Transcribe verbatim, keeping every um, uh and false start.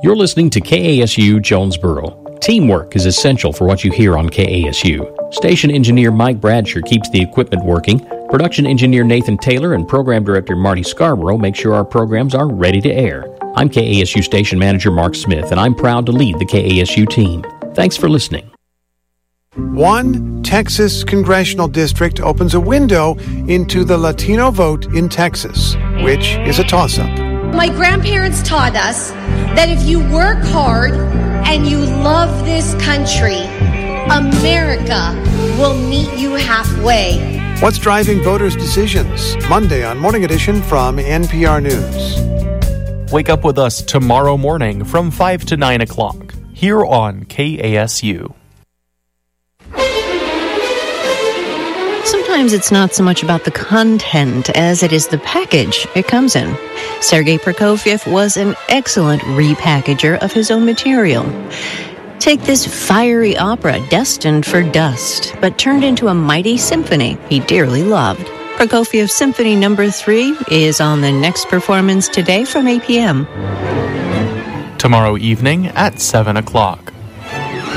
You're listening to K A S U Jonesboro. Teamwork is essential for what you hear on K A S U. Station engineer Mike Bradsher keeps the equipment working. Production engineer Nathan Taylor and program director Marty Scarborough make sure our programs are ready to air. I'm K A S U station manager Mark Smith, and I'm proud to lead the K A S U team. Thanks for listening. One Texas congressional district opens a window into the Latino vote in Texas, which is a toss-up. My grandparents taught us that if you work hard and you love this country, America will meet you halfway. What's driving voters' decisions? Monday on Morning Edition from N P R News. Wake up with us tomorrow morning from five to nine o'clock here on K A S U. Sometimes it's not so much about the content as it is the package it comes in. Sergei Prokofiev was an excellent repackager of his own material. Take this fiery opera destined for dust, but turned into a mighty symphony he dearly loved. Prokofiev Symphony Number three is on the next performance today from eight p.m. Tomorrow evening at seven o'clock.